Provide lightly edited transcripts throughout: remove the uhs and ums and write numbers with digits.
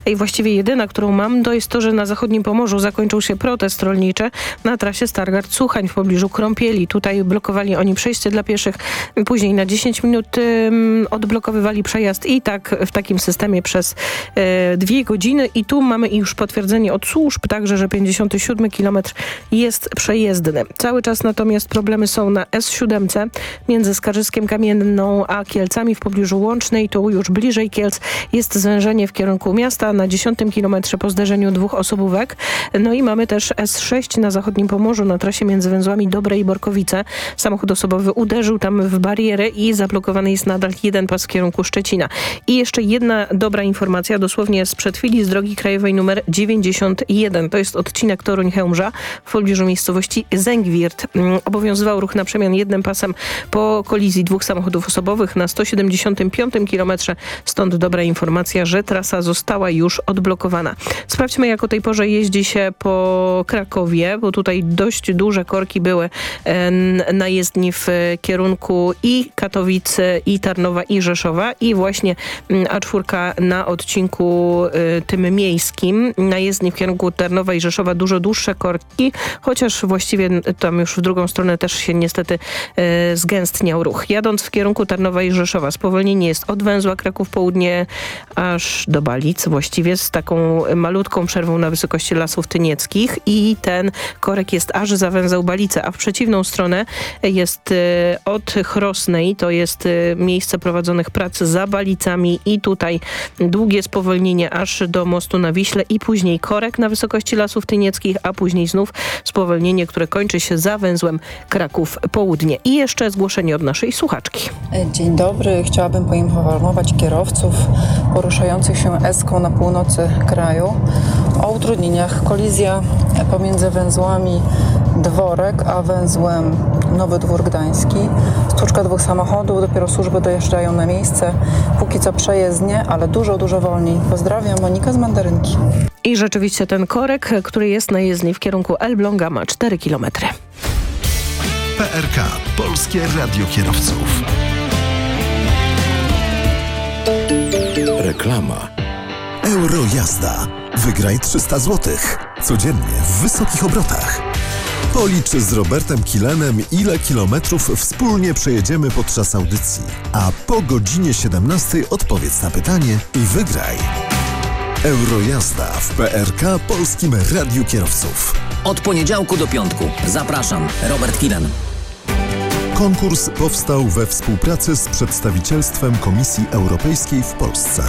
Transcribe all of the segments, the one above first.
I właściwie jedyna, którą mam, to jest to, że na zachodnim Pomorzu zakończył się protest rolniczy na trasie Stargard-Suchań w pobliżu Krąpieli. Tutaj blokowali oni przejście dla pieszych. Później na 10 minut odblokowywali przejazd i tak w takim systemie przez 2 godziny. I tu mamy już potwierdzenie od służb także, że 57 kilometr jest przejezdny. Cały czas natomiast problemy są na S7 między Skarżyskiem Kamienną a Kielcami w pobliżu Łącznej. Tu już bliżej Kielc jest zwężenie w kierunku miasta na 10 kilometrze po zderzeniu 2 osobówek. No i mamy też S6 na zachodnim Pomorzu na trasie między węzłami Dobre i Borkowice. Samochód osobowy uderzył tam w barierę i zablokowany jest nadal jeden pas w kierunku Szczecina. I jeszcze jedna dobra informacja, dosłownie sprzed chwili z drogi krajowej numer 91. To jest odcinek Toruń-Chełmża w pobliżu miejscowości Zęgwirt. Obowiązywał ruch na przemian jednym pasem po kolizji 2 samochodów osobowych na 175 kilometrze. Stąd dobra informacja, że trasa została już odblokowana. Sprawdźmy, jak o tej porze jeździ się po Krakowie, bo tutaj dość duże korki były na jezdni w kierunku i Katowic, i Tarnowa, i Rzeszowa. I właśnie A4 na odcinku tym miejskim na jezdni w kierunku Tarnowa i Rzeszowa dużo dłuższe korki, chociaż właściwie tam już w drugą stronę też się niestety zgęstniał ruch. Jadąc w kierunku Tarnowa i Rzeszowa spowolnienie jest od węzła Kraków Południe aż do Balic, właściwie z taką malutką przerwą na wysokości Lasów Tynieckich i ten korek jest aż za węzeł Balice, a w przeciwną stronę jest od Chrosnej, to jest miejsce prowadzonych prac za Balicami i tutaj długie spowolnienie aż do mostu na Wiśle i później korek na wysokości Lasów Tynieckich, a później znów spowolnienie, które kończy się za węzłem Kraków Południe. I jeszcze zgłoszenie od naszej słuchaczki. Dzień dobry. Chciałabym poinformować kierowców poruszających się S-ką na północy kraju o utrudnieniach. Kolizja pomiędzy węzłami Dworek a węzłem Nowy Dwór Gdański. Stłuczka 2 samochodów, dopiero służby dojeżdżają na miejsce. Póki co przejezdnie, ale dużo wolniej. Pozdrawiam, Monika z Mandarynki. I rzeczywiście ten korek, który jest na jezdni w kierunku Elbląga, ma 4 kilometry. PRK. Polskie Radio Kierowców. Reklama. Eurojazda. Wygraj 300 zł. Codziennie w wysokich obrotach. Policz z Robertem Kilenem, ile kilometrów wspólnie przejedziemy podczas audycji. A po godzinie 17 odpowiedz na pytanie i wygraj. Eurojazda w PRK Polskim Radiu Kierowców. Od poniedziałku do piątku. Zapraszam, Robert Kilen. Konkurs powstał we współpracy z przedstawicielstwem Komisji Europejskiej w Polsce.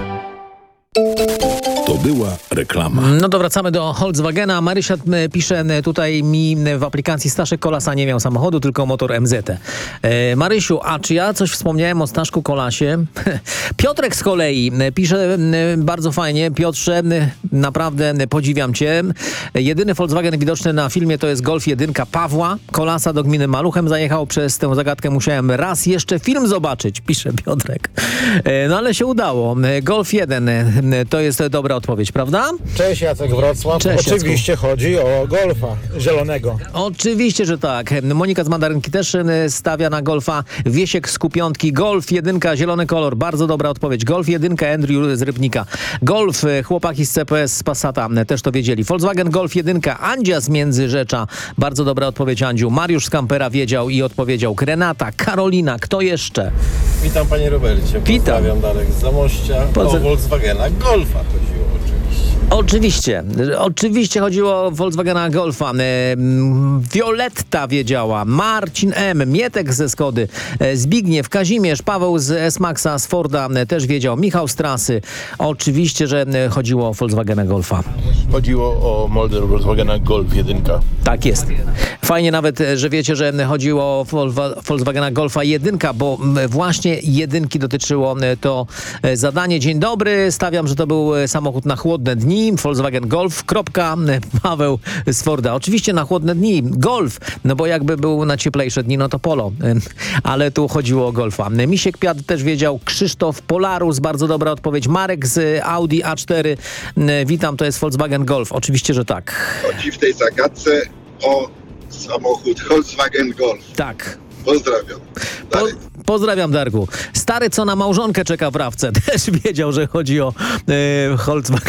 To była reklama. No to wracamy do Volkswagena. Marysia pisze tutaj mi w aplikacji: Staszek Kolasa nie miał samochodu, tylko motor MZ. Marysiu, a czy ja coś wspomniałem o Staszku Kolasie? Piotrek z kolei pisze bardzo fajnie. Piotrze, naprawdę podziwiam cię. Jedyny Volkswagen widoczny na filmie to jest Golf 1 Pawła Kolasa. Do gminy Maluchem zajechał. Przez tę zagadkę musiałem raz jeszcze film zobaczyć, pisze Piotrek. No ale się udało. Golf 1 to jest dobra odpowiedź, prawda? Cześć, Jacek Wrocław. Cześć, oczywiście Jacku. Chodzi o Golfa zielonego. Oczywiście, że tak. Monika z Mandarynki też stawia na Golfa. Wiesiek z Kupiątki. Golf 1, zielony kolor. Bardzo dobra odpowiedź. Golf 1, Andrew z Rybnika. Golf, chłopaki z CPS z Passata też to wiedzieli. Volkswagen Golf 1, Andzia z Międzyrzecza. Bardzo dobra odpowiedź, Andziu. Mariusz z Kampera wiedział i odpowiedział. Renata, Karolina, kto jeszcze? Witam, panie Robercie. Pozdrawiam, Darek z Zamościa. O Volkswagena Golfa chodziło oczywiście. Oczywiście chodziło o Volkswagena Golfa. Violetta wiedziała, Marcin M, Mietek ze Skody, Zbigniew, Kazimierz, Paweł z S-Maxa, z Forda też wiedział, Michał z Trasy. Oczywiście, że chodziło o Volkswagena Golfa. Chodziło o model Volkswagena Golf 1. Tak jest. Fajnie nawet, że wiecie, że chodziło o Volkswagena Golfa 1, bo właśnie jedynki dotyczyło to zadanie. Dzień dobry, stawiam, że to był samochód na chłodne dni. Volkswagen Golf. Paweł z Forda. Oczywiście na chłodne dni. Golf. No bo jakby był na cieplejsze dni, no to Polo. Ale tu chodziło o Golfa. Misiek Piat też wiedział. Krzysztof Polarus. Bardzo dobra odpowiedź. Marek z Audi A4. Witam, to jest Volkswagen Golf. Oczywiście, że tak. Chodzi w tej zagadce o samochód Volkswagen Golf. Tak. Pozdrawiam. Pozdrawiam, Darku. Stary, co na małżonkę czeka w Rawce, też wiedział, że chodzi o Volkswagen.